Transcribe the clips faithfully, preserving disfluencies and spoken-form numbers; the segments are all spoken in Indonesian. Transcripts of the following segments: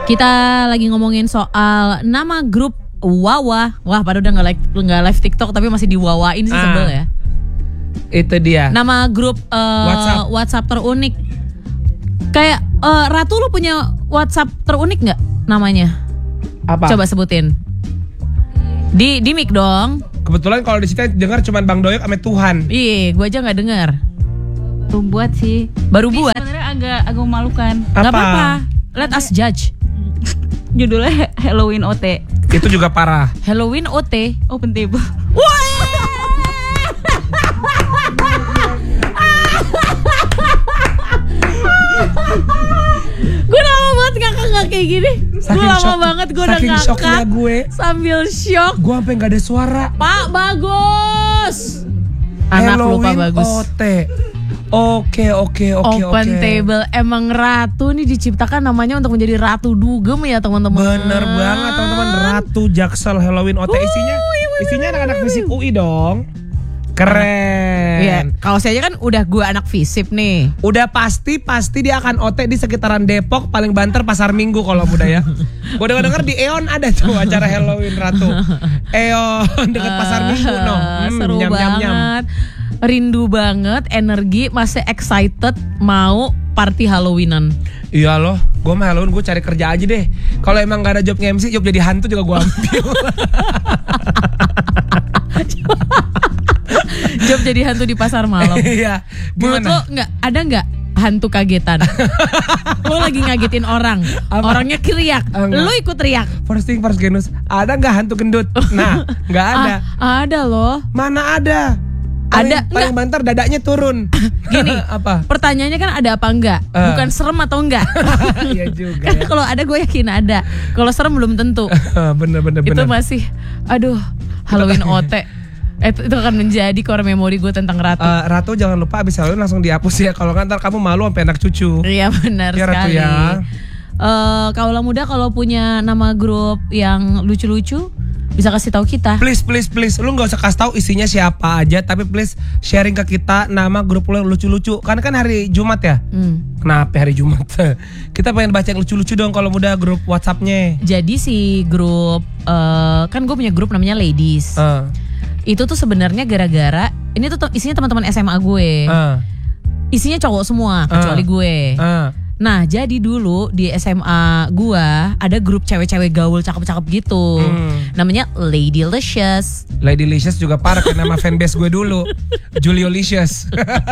Kita lagi ngomongin soal nama grup Wawa. Wah, pada udah nggak live nggak live TikTok tapi masih diwawain sih, sebel ya. Itu dia. Nama grup uh, WhatsApp. WhatsApp terunik. Kayak uh, Ratu, lu punya WhatsApp terunik nggak namanya? Apa? Coba sebutin. Di di mic dong. Kebetulan kalau di situ dengar cuman Bang Doyok sama Tuhan. Iya, gue aja nggak dengar. Baru buat sih. Baru Tapi buat. Sebenarnya agak agak memalukan. Apa? Gak apa-apa. Let us judge. Judulnya Halloween O T. Itu juga parah. Halloween O T. Open table. Gue lama banget ngakak kayak gini. Gue lama shock, banget gue udah ngakak shocknya gue. sambil shock. Gue sampai nggak ada suara. Pak Bagus. Anak lupa Bagus. O T. Oke oke oke oke. Open table. Emang Ratu nih diciptakan namanya untuk menjadi Ratu Dugem ya teman-teman. Bener banget teman-teman. Ratu Jaksel Halloween O T. Isinya isinya anak-anak fisip U I dong. Keren. Iya, kalau saya aja kan udah gue anak fisip nih. Udah pasti pasti dia akan O T di sekitaran Depok, paling banter Pasar Minggu kalau muda ya. Gue denger-denger di Eon ada tuh acara Halloween Ratu. Eon dekat Pasar Minggu no. Hmm, Seru nyam, banget. nyam, nyam. Rindu banget, energi, masih excited mau party Halloweenan. Iya loh, gue mah Halloween gue cari kerja aja deh. Kalau emang gak ada job nge-M C, job jadi hantu juga gue ambil. Job jadi hantu di pasar malam. Iya. Menurut lo nggak ada nggak hantu kagetan? Lo lagi ngagetin orang, Apa? Orangnya teriak, Oh, lo ikut teriak. First thing first Genus, ada nggak hantu gendut? Nah, nggak ada. Ah, ada loh. Mana ada? Paling, Ada, paling banter dadanya turun. Gini, apa? Pertanyaannya kan ada apa enggak? Uh. Bukan serem atau enggak? Iya juga. Karena Ya. kalau ada gue yakin ada. Kalau serem belum tentu. bener bener Itu bener. masih, aduh, Halloween O T. Itu, itu akan menjadi core memori gue tentang Ratu. Uh, Ratu jangan lupa abis Halloween langsung dihapus ya. Kalau nggak ntar kamu malu sampai anak cucu. Iya benar Ya, Ratu sekali. ya. Uh, kaulah muda kalau punya nama grup yang lucu-lucu bisa kasih tahu kita. Please please please, lu nggak usah kasih tahu isinya siapa aja, tapi please sharing ke kita nama grup lu yang lucu-lucu. Karena kan hari Jumat ya. Hmm. Kenapa hari Jumat? Kita pengen baca yang lucu-lucu dong kalau muda grup WhatsAppnya. Jadi si grup uh, kan gue punya grup namanya Ladies. Uh, Itu tuh sebenarnya gara-gara ini tuh isinya teman-teman S M A gue. uh, Isinya cowok semua kecuali gue. uh. Nah, jadi dulu di S M A gua ada grup cewek-cewek gaul cakep-cakep gitu. Hmm. Namanya Ladylicious. Ladylicious juga parah kayak nama fanbase gue dulu. Juliolicious.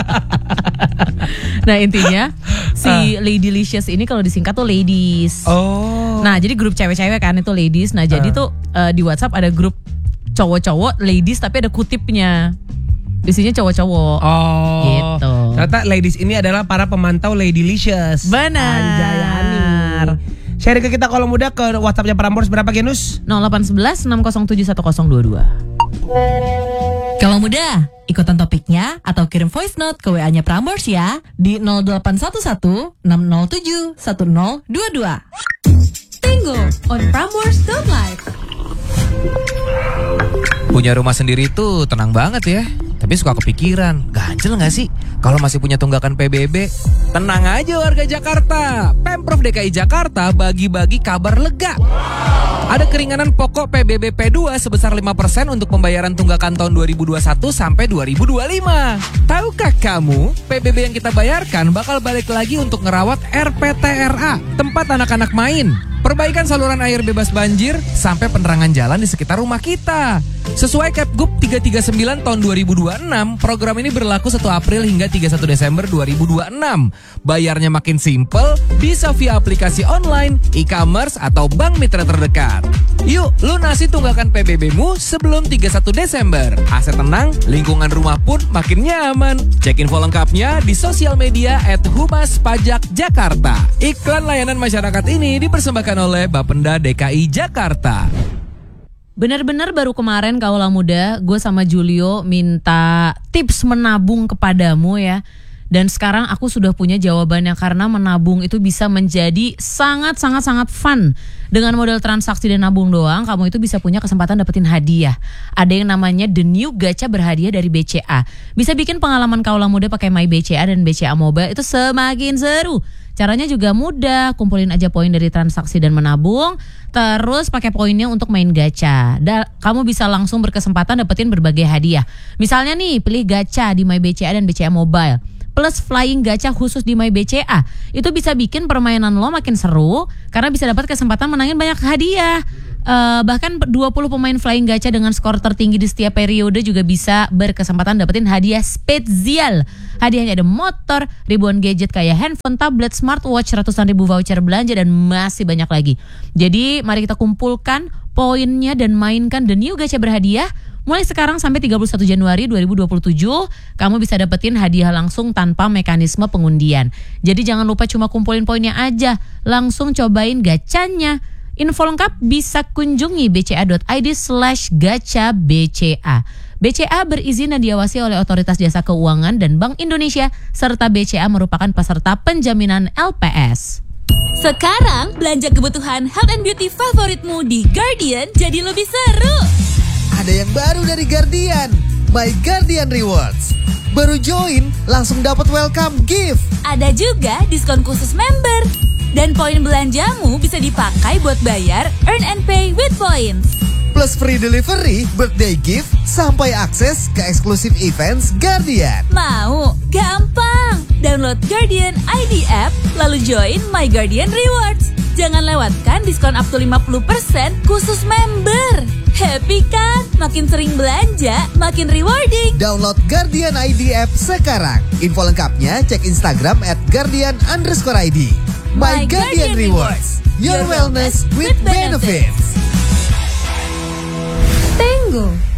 Nah, intinya si Ladylicious ini kalau disingkat tuh ladies. Oh. Nah, jadi grup cewek-cewek kan itu ladies. Nah, jadi Uh. tuh uh, di WhatsApp ada grup cowok-cowok ladies tapi ada kutipnya. Isinya cowok-cowok. Oh. Gitu. Ternyata ladies ini adalah para pemantau Ladylicious. Benar. Anjayani. Share ke kita kalau muda ke WhatsAppnya Prambors berapa Genus? nol delapan satu satu enam nol tujuh satu nol dua dua. Kalau muda, ikutan topiknya atau kirim voice note ke W A-nya Prambors ya di nol delapan satu satu enam nol tujuh satu nol dua dua. Bingo on prambors dot live. Punya rumah sendiri tuh tenang banget ya. Tapi suka kepikiran, ganjel gak sih kalau masih punya tunggakan P B B? Tenang aja warga Jakarta, Pemprov D K I Jakarta bagi-bagi kabar lega. Ada keringanan pokok P B B P dua sebesar lima persen untuk pembayaran tunggakan tahun dua ribu dua puluh satu sampai dua ribu dua puluh lima. Tahukah kamu, P B B yang kita bayarkan bakal balik lagi untuk ngerawat R P T R A, tempat anak-anak main. Perbaikan saluran air bebas banjir sampai penerangan jalan di sekitar rumah kita. Sesuai Kepgub tiga tiga sembilan tahun dua ribu dua puluh enam, program ini berlaku satu April hingga tiga puluh satu Desember dua ribu dua puluh enam. Bayarnya makin simple, bisa via aplikasi online, e-commerce, atau bank mitra terdekat. Yuk, lunasi tunggakan P B B-mu sebelum tiga puluh satu Desember. Aset tenang, lingkungan rumah pun makin nyaman. Cek info lengkapnya di sosial media at Humas Pajak Jakarta. Iklan layanan masyarakat ini dipersembahkan oleh Bapenda D K I Jakarta. Benar-benar baru kemarin kaulah muda, gue sama Julio minta tips menabung kepadamu ya. Dan sekarang aku sudah punya jawabannya karena menabung itu bisa menjadi sangat-sangat-sangat fun. Dengan modal transaksi dan nabung doang, kamu itu bisa punya kesempatan dapetin hadiah. Ada yang namanya The New Gacha berhadiah dari B C A. Bisa bikin pengalaman kaula muda pakai My B C A dan B C A Mobile itu semakin seru. Caranya juga mudah, kumpulin aja poin dari transaksi dan menabung, terus pakai poinnya untuk main gacha. Dan kamu bisa langsung berkesempatan dapetin berbagai hadiah. Misalnya nih, pilih gacha di My B C A dan B C A Mobile, plus flying gacha khusus di My B C A. Itu bisa bikin permainan lo makin seru, karena bisa dapat kesempatan menangin banyak hadiah. Uh, bahkan dua puluh pemain flying gacha dengan skor tertinggi di setiap periode juga bisa berkesempatan dapetin hadiah spesial. Hadiahnya ada motor, ribuan gadget kayak handphone, tablet, smartwatch, ratusan ribu voucher belanja, dan masih banyak lagi. Jadi mari kita kumpulkan poinnya dan mainkan The New Gacha berhadiah. Mulai sekarang sampai tiga puluh satu Januari dua ribu dua puluh tujuh, kamu bisa dapetin hadiah langsung tanpa mekanisme pengundian. Jadi jangan lupa cuma kumpulin poinnya aja, langsung cobain gacanya. Info lengkap bisa kunjungi bca.id slash gacha bca. B C A berizin dan diawasi oleh Otoritas Jasa Keuangan dan Bank Indonesia, serta B C A merupakan peserta penjaminan L P S. Sekarang belanja kebutuhan health and beauty favoritmu di Guardian jadi lebih seru. Ada yang baru dari Guardian, My Guardian Rewards. Baru join, langsung dapat welcome gift. Ada juga diskon khusus member. Dan poin belanjamu bisa dipakai buat bayar earn and pay with points. Plus free delivery, birthday gift, sampai akses ke eksklusif events Guardian. Mau? Gampang! Download Guardian I D app, lalu join My Guardian Rewards. Jangan lewatkan diskon up to lima puluh persen khusus member. Happy kan? Makin sering belanja, makin rewarding. Download Guardian I D app sekarang. Info lengkapnya cek Instagram at guardian underscore ID. My, My Guardian, Guardian Rewards. Your wellness with benefits. Tenggo.